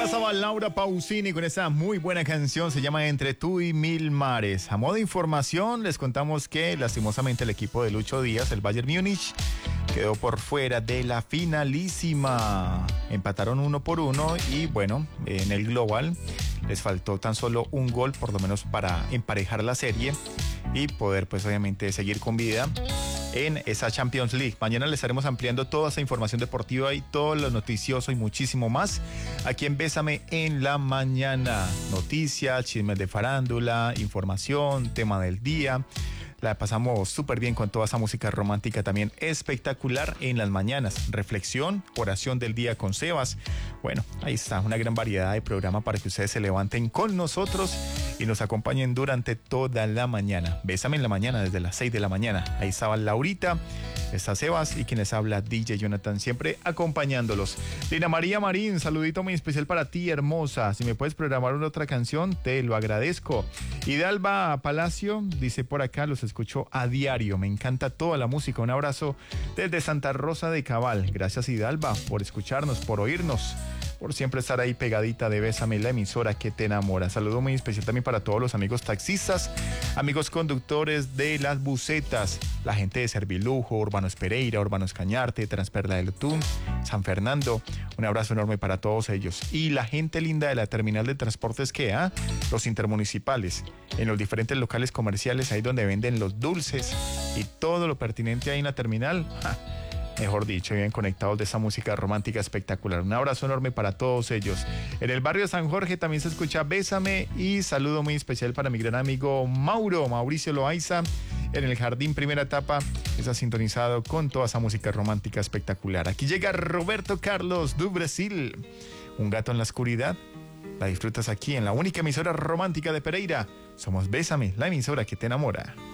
pasaba Laura Pausini con esa muy buena canción, se llama Entre tú y mil mares. A modo de información, les contamos que lastimosamente el equipo de Lucho Díaz, el Bayern Múnich, quedó por fuera de la finalísima. Empataron 1-1 y bueno, en el global les faltó tan solo un gol, por lo menos para emparejar la serie y poder pues obviamente seguir con vida en esa Champions League. Mañana les estaremos ampliando toda esa información deportiva y todo lo noticioso y muchísimo más aquí en Bésame en la Mañana. Noticias, chismes de farándula, información, tema del día. La pasamos súper bien con toda esa música romántica también espectacular en las mañanas. Reflexión, oración del día con Sebas. Bueno, ahí está, una gran variedad de programa para que ustedes se levanten con nosotros y nos acompañen durante toda la mañana. Bésame en la mañana desde las 6 de la mañana. Ahí estaba Laurita, está Sebas y quien les habla, DJ Jonathan, siempre acompañándolos. Lina María Marín, saludito muy especial para ti, hermosa. Si me puedes programar una otra canción, te lo agradezco. Hidalba Palacio dice por acá, los escucho a diario, me encanta toda la música. Un abrazo desde Santa Rosa de Cabal. Gracias, Hidalba, por escucharnos, por oírnos, por siempre estar ahí pegadita de Bésame, la emisora que te enamora. Saludo muy especial también para todos los amigos taxistas, amigos conductores de las busetas, la gente de Servilujo, Urbanos Pereira, Urbanos Cañarte, Transperla del Tun, San Fernando. Un abrazo enorme para todos ellos. Y la gente linda de la terminal de transportes que los intermunicipales, en los diferentes locales comerciales, ahí donde venden los dulces y todo lo pertinente ahí en la terminal. Mejor dicho, bien conectados de esa música romántica espectacular. Un abrazo enorme para todos ellos. En el barrio San Jorge también se escucha Bésame y saludo muy especial para mi gran amigo Mauricio Loaiza. En el Jardín Primera Etapa está sintonizado con toda esa música romántica espectacular. Aquí llega Roberto Carlos do Brasil. Un gato en la oscuridad. La disfrutas aquí en la única emisora romántica de Pereira. Somos Bésame, la emisora que te enamora.